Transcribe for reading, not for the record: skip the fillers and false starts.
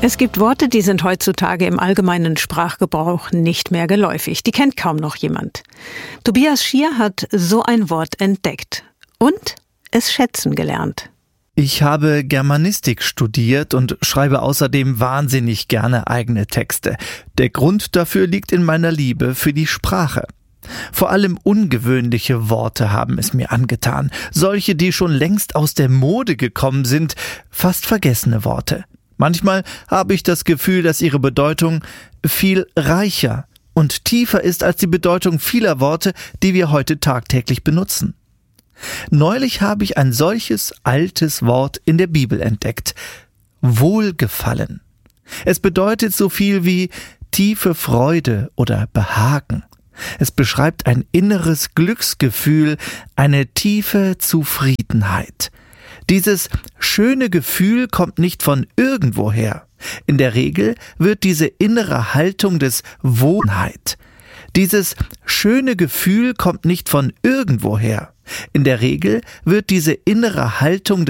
Es gibt Worte, die sind heutzutage im allgemeinen Sprachgebrauch nicht mehr geläufig. Die kennt kaum noch jemand. Tobias Schier hat so ein Wort entdeckt und es schätzen gelernt. Ich habe Germanistik studiert und schreibe außerdem wahnsinnig gerne eigene Texte. Der Grund dafür liegt in meiner Liebe für die Sprache. Vor allem ungewöhnliche Worte haben es mir angetan. Solche, die schon längst aus der Mode gekommen sind, fast vergessene Worte. Manchmal habe ich das Gefühl, dass ihre Bedeutung viel reicher und tiefer ist als die Bedeutung vieler Worte, die wir heute tagtäglich benutzen. Neulich habe ich ein solches altes Wort in der Bibel entdeckt. Wohlgefallen. Es bedeutet so viel wie tiefe Freude oder Behagen. Es beschreibt ein inneres Glücksgefühl, eine tiefe Zufriedenheit. Dieses schöne Gefühl kommt nicht von irgendwoher. In der Regel wird diese innere Haltung des Wohlheit. Dieses schöne Gefühl kommt nicht von irgendwoher. In der Regel wird diese innere Haltung